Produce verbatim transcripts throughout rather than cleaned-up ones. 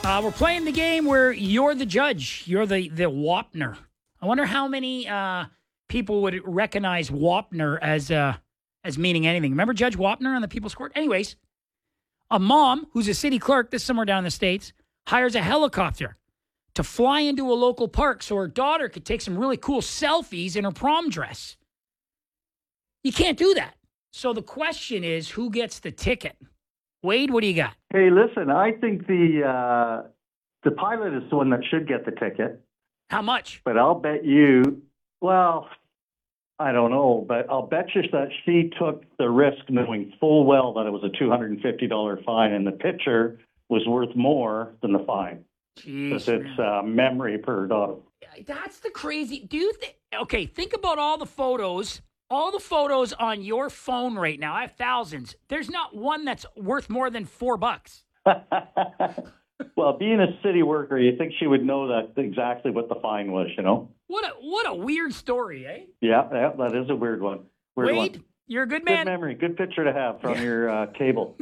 Uh, we're playing the game where you're the judge. You're the, the Wapner. I wonder how many uh, people would recognize Wapner as uh, as meaning anything. Remember Judge Wapner on the People's Court? Anyways, a mom who's a city clerk, this is somewhere down in the States, hires a helicopter to fly into a local park so her daughter could take some really cool selfies in her prom dress. You can't do that. So the question is, who gets the ticket? Wade, what do you got? Hey, listen, I think the uh, the pilot is the one that should get the ticket. How much? But I'll bet you, well, I don't know, but I'll bet you that she took the risk knowing full well that it was a two hundred fifty dollars fine and the picture was worth more than the fine. Because it's uh, memory per daughter. That's the crazy. Do you think? Okay, think about all the photos. All the photos on your phone right now, I have thousands. There's not one that's worth more than four bucks. Well, being a city worker, you think she would know that exactly what the fine was, you know? What a what a weird story, eh? Yeah, yeah that is a weird one. Weird Wade, one. You're a good man. Good memory, good picture to have from yeah. your uh, cable.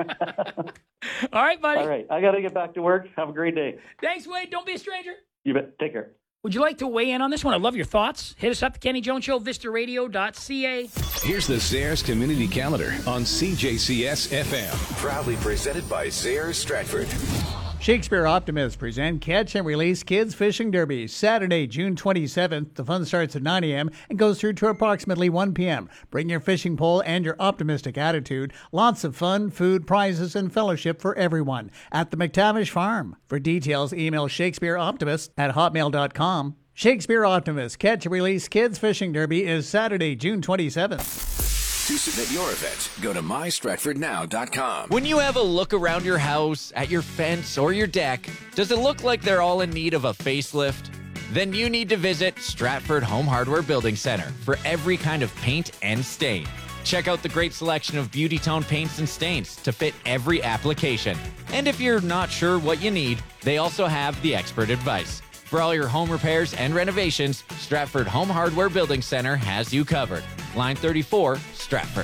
All right, buddy. All right, I got to get back to work. Have a great day. Thanks, Wade. Don't be a stranger. You bet. Take care. Would you like to weigh in on this one? I'd love your thoughts. Hit us up, the Kenny Jones Show, vista radio dot c a. Here's the Zayres Community Calendar on C J C S F M. Proudly presented by Zayres Stratford. Shakespeare Optimists present Catch and Release Kids Fishing Derby, Saturday, June twenty-seventh. The fun starts at nine a.m. and goes through to approximately one p.m. Bring your fishing pole and your optimistic attitude. Lots of fun, food, prizes, and fellowship for everyone at the McTavish Farm. For details, email shakespeareoptimist at hotmail dot com. Shakespeare Optimists Catch and Release Kids Fishing Derby is Saturday, June twenty-seventh. To submit your event, go to my stratford now dot com. When you have a look around your house, at your fence, or your deck, does it look like they're all in need of a facelift? Then you need to visit Stratford Home Hardware Building Center for every kind of paint and stain. Check out the great selection of beauty tone paints and stains to fit every application. And if you're not sure what you need, they also have the expert advice. For all your home repairs and renovations, Stratford Home Hardware Building Center has you covered. Line thirty-four, Stratford.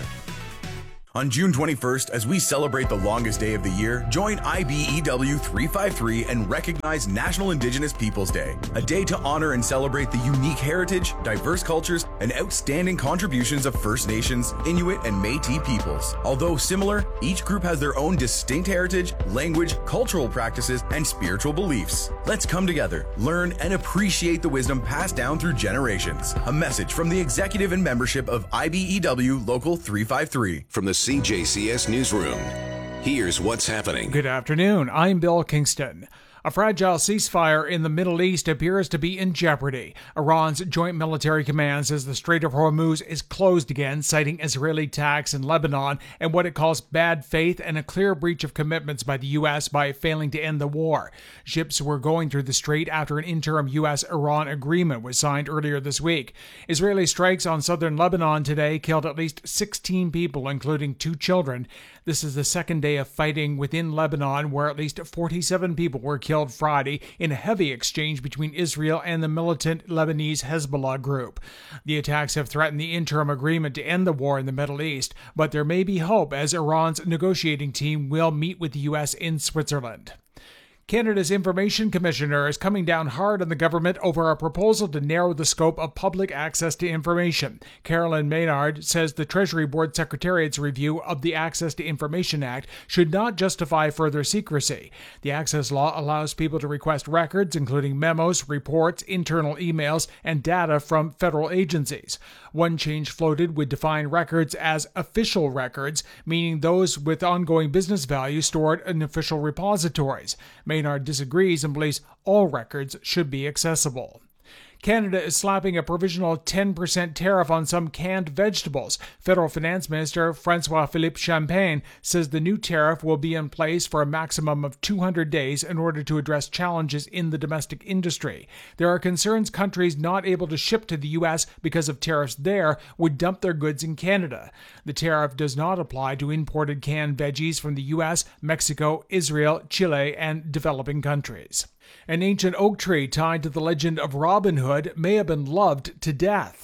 On June twenty-first, as we celebrate the longest day of the year, join I B E W three fifty-three and recognize National Indigenous Peoples Day, a day to honor and celebrate the unique heritage, diverse cultures, and outstanding contributions of First Nations, Inuit, and Métis peoples. Although similar, each group has their own distinct heritage, language, cultural practices, and spiritual beliefs. Let's come together, learn, and appreciate the wisdom passed down through generations. A message from the executive and membership of I B E W Local three fifty-three. From the C J C S Newsroom, here's what's happening. Good afternoon. I'm Bill Kingston. A fragile ceasefire in the Middle East appears to be in jeopardy. Iran's Joint Military Command says the Strait of Hormuz is closed again, citing Israeli attacks in Lebanon and what it calls bad faith and a clear breach of commitments by the U S by failing to end the war. Ships were going through the strait after an interim U S Iran agreement was signed earlier this week. Israeli strikes on southern Lebanon today killed at least sixteen people, including two children. This is the second day of fighting within Lebanon, where at least forty-seven people were killed Friday in a heavy exchange between Israel and the militant Lebanese Hezbollah group. The attacks have threatened the interim agreement to end the war in the Middle East, but there may be hope as Iran's negotiating team will meet with the U S in Switzerland. Canada's Information Commissioner is coming down hard on the government over a proposal to narrow the scope of public access to information. Carolyn Maynard says the Treasury Board Secretariat's review of the Access to Information Act should not justify further secrecy. The access law allows people to request records, including memos, reports, internal emails, and data from federal agencies. One change floated would define records as official records, meaning those with ongoing business value stored in official repositories. Maynard disagrees and believes all records should be accessible. Canada is slapping a provisional ten percent tariff on some canned vegetables. Federal Finance Minister François-Philippe Champagne says the new tariff will be in place for a maximum of two hundred days in order to address challenges in the domestic industry. There are concerns countries not able to ship to the U S because of tariffs there would dump their goods in Canada. The tariff does not apply to imported canned veggies from the U S, Mexico, Israel, Chile, and developing countries. An ancient oak tree tied to the legend of Robin Hood may have been loved to death.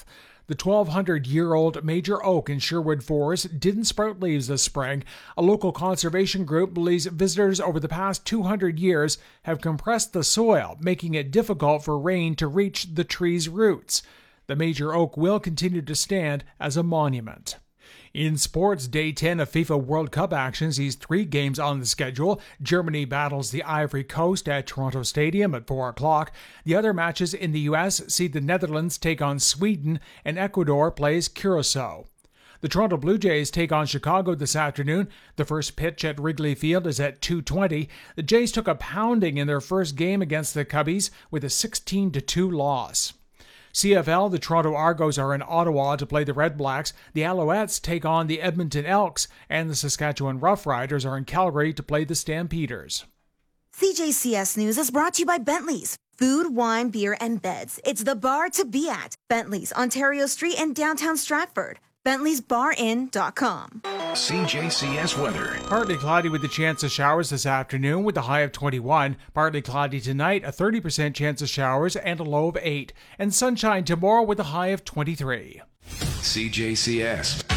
The twelve hundred year old major oak in Sherwood Forest didn't sprout leaves this spring. A local conservation group believes visitors over the past two hundred years have compressed the soil, making it difficult for rain to reach the tree's roots. The major oak will continue to stand as a monument. In sports, day ten of FIFA World Cup action sees three games on the schedule. Germany battles the Ivory Coast at Toronto Stadium at four o'clock. The other matches in the U S see the Netherlands take on Sweden and Ecuador plays Curacao. The Toronto Blue Jays take on Chicago this afternoon. The first pitch at Wrigley Field is at two twenty. The Jays took a pounding in their first game against the Cubbies with a sixteen to two loss. C F L, the Toronto Argos are in Ottawa to play the Red Blacks. The Alouettes take on the Edmonton Elks, and the Saskatchewan Roughriders are in Calgary to play the Stampeders. C J C S News is brought to you by Bentley's. Food, wine, beer, and beds. It's the bar to be at. Bentley's, Ontario Street in downtown Stratford. Bentley's Bar Inn dot com. C J C S weather. Partly cloudy with a chance of showers this afternoon with a high of twenty-one. Partly cloudy tonight, a thirty percent chance of showers and a low of eight. And sunshine tomorrow with a high of twenty-three. C J C S.